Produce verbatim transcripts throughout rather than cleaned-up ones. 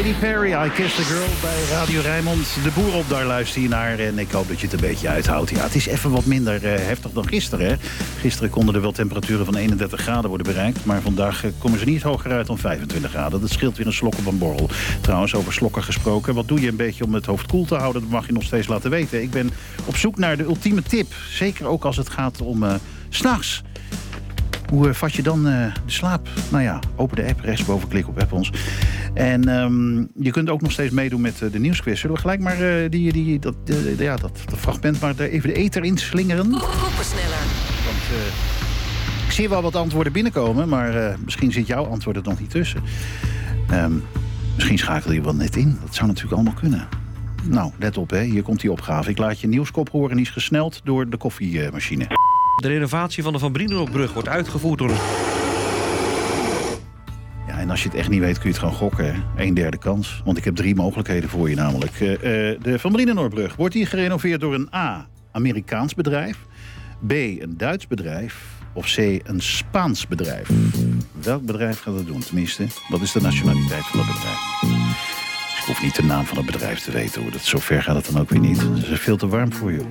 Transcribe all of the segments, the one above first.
Katy Perry, I Kissed a Girl bij Radio Rijnmond. De boer op, daar luister je naar en ik hoop dat je het een beetje uithoudt. Ja, het is even wat minder uh, heftig dan gisteren. Hè? Gisteren konden er wel temperaturen van eenendertig graden worden bereikt, maar vandaag uh, komen ze niet hoger uit dan vijfentwintig graden. Dat scheelt weer een slok op een borrel. Trouwens, over slokken gesproken. Wat doe je een beetje om het hoofd koel te houden? Dat mag je nog steeds laten weten. Ik ben op zoek naar de ultieme tip. Zeker ook als het gaat om uh, 's nachts. Hoe uh, vat je dan uh, de slaap? Nou ja, open de app, rechtsboven, klik op app ons. En um, je kunt ook nog steeds meedoen met uh, de nieuwsquiz. Zullen we gelijk maar uh, die, die, dat, uh, ja, dat, dat fragment maar even de ether inslingeren? Koppersneller. Want uh, ik zie wel wat antwoorden binnenkomen, maar uh, misschien zit jouw antwoord er nog niet tussen. Um, misschien schakel je wel net in. Dat zou natuurlijk allemaal kunnen. Nou, let op, hè. Hier komt die opgave. Ik laat je nieuwskop horen en die is gesneld door de koffiemachine. De renovatie van de Van Brienenoordbrug wordt uitgevoerd door een... Ja, en als je het echt niet weet, kun je het gewoon gokken. Hè? Een derde kans. Want ik heb drie mogelijkheden voor je namelijk. Uh, uh, de Van Brienenoordbrug wordt hier gerenoveerd door een A. Amerikaans bedrijf. B. Een Duits bedrijf. Of C. Een Spaans bedrijf. Welk bedrijf gaat dat doen? Tenminste, wat is de nationaliteit van dat bedrijf? Dus ik hoef niet de naam van het bedrijf te weten, hoor. Dat, zo ver gaat het dan ook weer niet. Het is veel te warm voor je.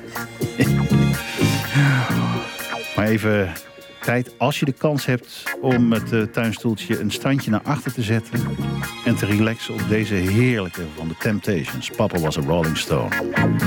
Maar even tijd, als je de kans hebt om het uh, tuinstoeltje een standje naar achter te zetten en te relaxen op deze heerlijke van de Temptations. Papa was a Rolling Stone.